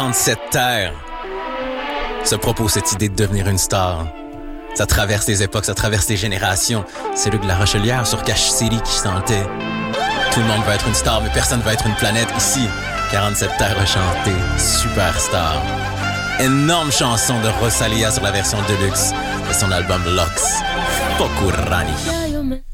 Cette terre se propose cette idée de devenir une star. Ça traverse les époques, ça traverse les générations. C'est Luc La Rochelière sur Cache City qui chantait. Tout le monde va être une star, mais personne va être une planète. Ici, 47 terres a chanté Superstar. Énorme chanson de Rosalia sur la version deluxe de son album Lux. Fokurani.